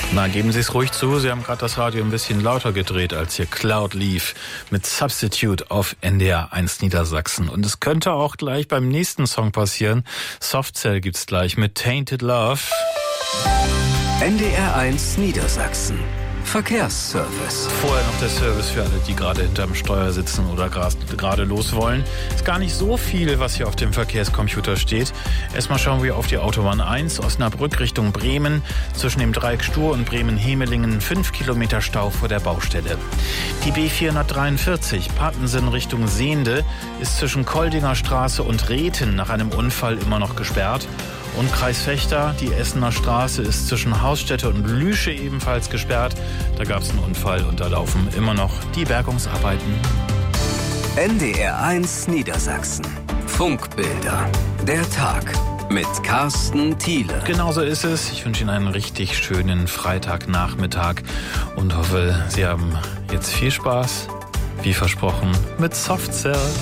Na, geben Sie es ruhig zu, Sie haben gerade das Radio ein bisschen lauter gedreht, als hier Cloud lief mit Substitute auf NDR 1 Niedersachsen. Und es könnte auch gleich beim nächsten Song passieren. Softcell gibt's gleich mit Tainted Love. NDR 1 Niedersachsen. Verkehrsservice. Vorher noch der Service für alle, die gerade hinterm Steuer sitzen oder gerade los wollen. Ist gar nicht so viel, was hier auf dem Verkehrscomputer steht. Erstmal schauen wir auf die Autobahn 1, Osnabrück Richtung Bremen. Zwischen dem Dreieck Stur und Bremen-Hemelingen 5 Kilometer Stau vor der Baustelle. Die B443 Pattensen Richtung Sehnde ist zwischen Koldinger Straße und Rethen nach einem Unfall immer noch gesperrt. Und Kreis Vechta, die Essener Straße ist zwischen Hausstätte und Lüsche ebenfalls gesperrt. Da gab es einen Unfall und da laufen immer noch die Bergungsarbeiten. NDR 1 Niedersachsen. Funkbilder. Der Tag mit Carsten Thiele. Genauso ist es. Ich wünsche Ihnen einen richtig schönen Freitagnachmittag und hoffe, Sie haben jetzt viel Spaß, wie versprochen, mit Softcell.